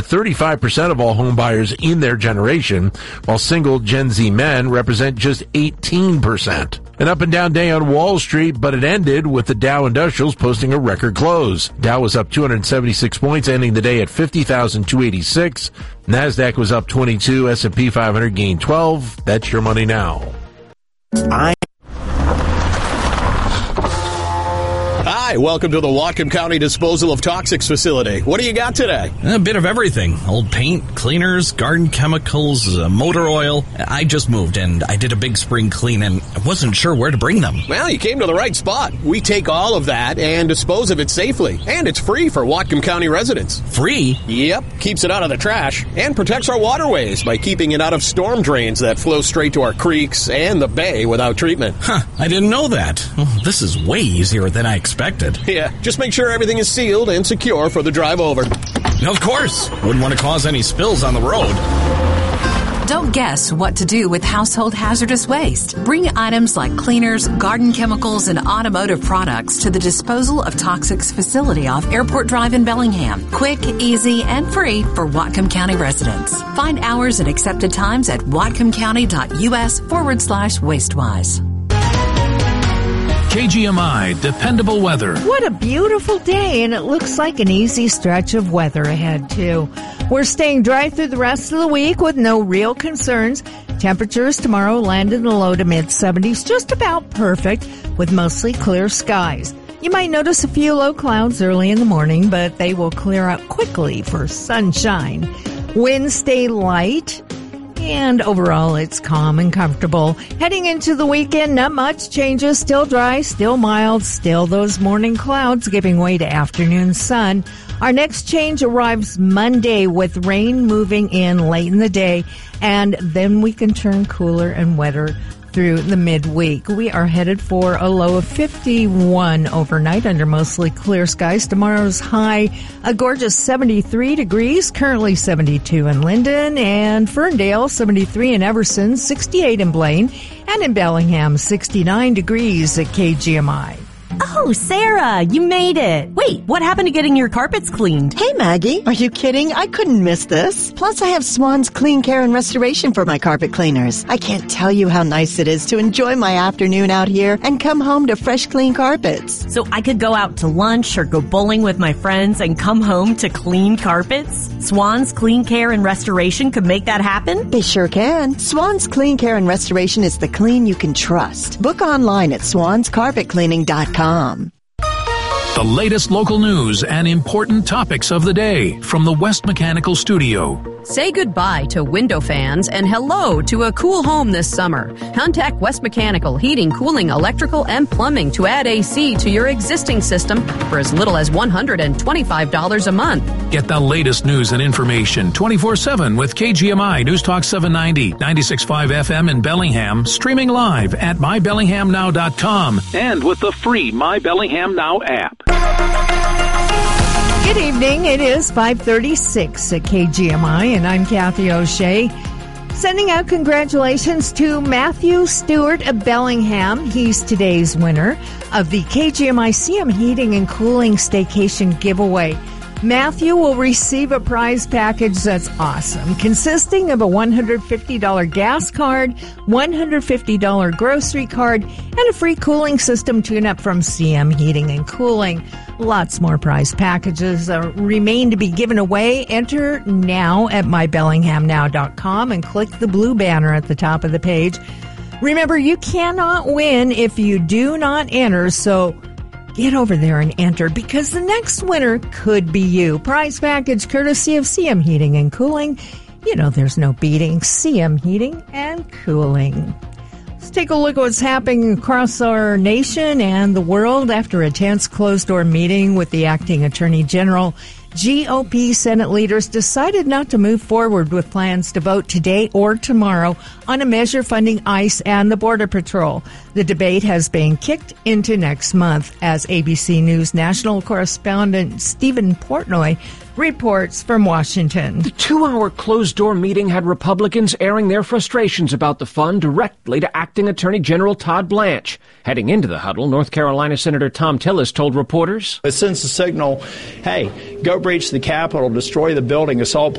35% of all home buyers in their generation, while single Gen Z men represent just 18%. An up and down day on Wall Street, but it ended with the Dow Industrials posting a record close. Dow was up 276 points, ending the day at 50,286. NASDAQ was up 22, S&P 500 gained 12. That's your money now. Hi, welcome to the Whatcom County Disposal of Toxics facility. What do you got today? A bit of everything. Old paint, cleaners, garden chemicals, motor oil. I just moved and I did a big spring clean and I wasn't sure where to bring them. Well, you came to the right spot. We take all of that and dispose of it safely. And it's free for Whatcom County residents. Free? Yep. Keeps it out of the trash and protects our waterways by keeping it out of storm drains that flow straight to our creeks and the bay without treatment. Huh, I didn't know that. Oh, this is way easier than I expected. Yeah, just make sure everything is sealed and secure for the drive over. Of course. Wouldn't want to cause any spills on the road. Don't guess what to do with household hazardous waste. Bring items like cleaners, garden chemicals, and automotive products to the Disposal of Toxics facility off Airport Drive in Bellingham. Quick, easy, and free for Whatcom County residents. Find hours and accepted times at whatcomcounty.us/wastewise. KGMI Dependable Weather. What a beautiful day, and it looks like an easy stretch of weather ahead, too. We're staying dry through the rest of the week with no real concerns. Temperatures tomorrow land in the low to mid-70s, just about perfect, with mostly clear skies. You might notice a few low clouds early in the morning, but they will clear up quickly for sunshine. Winds stay light, and overall, it's calm and comfortable. Heading into the weekend, not much changes. Still dry, still mild, still those morning clouds giving way to afternoon sun. Our next change arrives Monday with rain moving in late in the day, and then we can turn cooler and wetter through the midweek. We are headed for a low of 51 overnight under mostly clear skies. Tomorrow's high, a gorgeous 73 degrees, currently 72 in Linden and Ferndale, 73 in Everson, 68 in Blaine, and in Bellingham, 69 degrees at KGMI. Oh, Sarah, you made it. Wait, what happened to getting your carpets cleaned? Hey, Maggie, are you kidding? I couldn't miss this. Plus, I have Swan's Clean Care and Restoration for my carpet cleaners. I can't tell you how nice it is to enjoy my afternoon out here and come home to fresh, clean carpets. So I could go out to lunch or go bowling with my friends and come home to clean carpets? Swan's Clean Care and Restoration could make that happen? They sure can. Swan's Clean Care and Restoration is the clean you can trust. Book online at swanscarpetcleaning.com. The latest local news and important topics of the day from the West Mechanical Studio. Say goodbye to window fans and hello to a cool home this summer. Contact West Mechanical Heating, Cooling, Electrical, and Plumbing to add AC to your existing system for as little as $125 a month. Get the latest news and information 24/7 with KGMI News Talk 790, 96.5 FM in Bellingham, streaming live at mybellinghamnow.com and with the free My Bellingham Now app. Good evening. It is 5:36 at KGMI, and I'm Kathy O'Shea. Sending out congratulations to Matthew Stewart of Bellingham. He's today's winner of the KGMI CM Heating and Cooling Staycation giveaway. Matthew will receive a prize package that's awesome, consisting of a $150 gas card, $150 grocery card, and a free cooling system tune-up from CM Heating and Cooling. Lots more prize packages remain to be given away. Enter now at mybellinghamnow.com and click the blue banner at the top of the page. Remember, you cannot win if you do not enter, so get over there and enter, because the next winner could be you. Prize package courtesy of CM Heating and Cooling. You know there's no beating CM Heating and Cooling. Let's take a look at what's happening across our nation and the world after a tense closed-door meeting with the acting Attorney General. GOP Senate leaders decided not to move forward with plans to vote today or tomorrow on a measure funding ICE and the Border Patrol. The debate has been kicked into next month, as ABC News national correspondent Stephen Portnoy reports from Washington. The 2-hour closed-door meeting had Republicans airing their frustrations about the fund directly to Acting Attorney General Todd Blanche. Heading into the huddle, North Carolina Senator Tom Tillis told reporters, "It sends a signal, hey, go breach the Capitol, destroy the building, assault